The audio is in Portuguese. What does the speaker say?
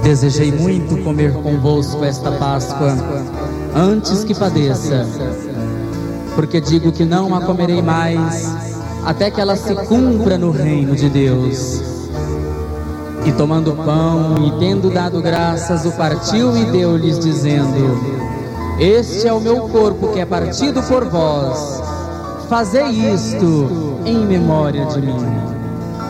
Desejei muito comer convosco esta Páscoa, antes que padeça, porque digo que não a comerei mais, até que ela se cumpra no reino de Deus. E tomando pão, e tendo dado graças, o partiu e deu-lhes, dizendo: Este é o meu corpo que é partido por vós, fazei isto em memória de mim.